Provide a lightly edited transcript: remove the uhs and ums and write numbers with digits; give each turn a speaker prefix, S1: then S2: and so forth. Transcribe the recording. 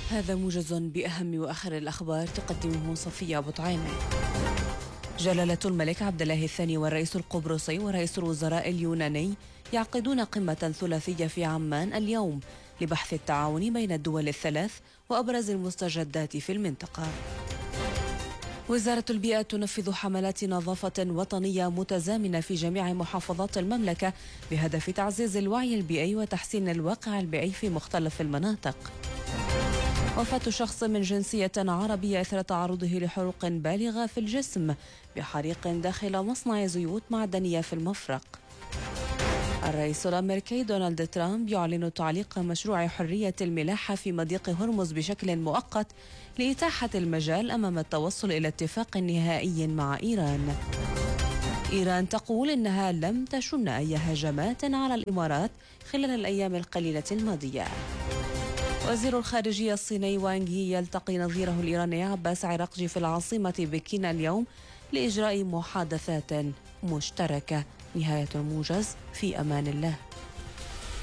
S1: هذا موجز بأهم وآخر الأخبار تقدمه صفية بطعيمة. جلالة الملك عبد الله الثاني والرئيس القبرصي ورئيس الوزراء اليوناني يعقدون قمة ثلاثية في عمان اليوم لبحث التعاون بين الدول الثلاث وأبرز المستجدات في المنطقة. وزارة البيئة تنفذ حملات نظافة وطنية متزامنة في جميع محافظات المملكة بهدف تعزيز الوعي البيئي وتحسين الواقع البيئي في مختلف المناطق. وفاة شخص من جنسية عربية إثر تعرضه لحروق بالغة في الجسم بحريق داخل مصنع زيوت معدنية في المفرق. الرئيس الأمريكي دونالد ترامب يعلن تعليق مشروع حرية الملاحة في مضيق هرمز بشكل مؤقت لإتاحة المجال أمام التوصل إلى اتفاق نهائي مع إيران. إيران تقول إنها لم تشن أي هجمات على الإمارات خلال الأيام القليلة الماضية. وزير الخارجية الصيني وانغ يي يلتقي نظيره الإيراني عباس عراقجي في العاصمة بكين اليوم لإجراء محادثات مشتركة. نهاية الموجز، في أمان الله.